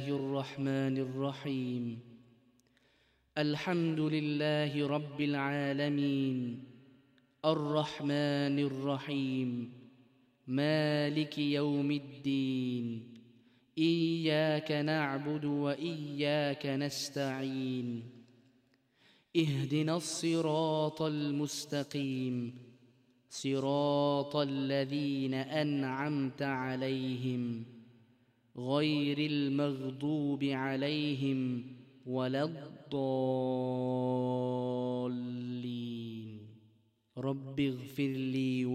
الرحمن الرحيم. الحمد لله رب العالمين، الرحمن الرحيم، مالك يوم الدين. إياك نعبد وإياك نستعين. اهدنا الصراط المستقيم، صراط الذين أنعمت عليهم غير المغضوب عليهم ولا الضالين. رب اغفر لي